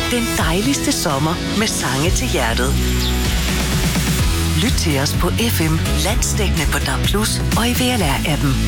Den dejligste sommer med sange til hjertet. Lyt til os på FM Landsdækkende på DAB+ og i VLR-appen.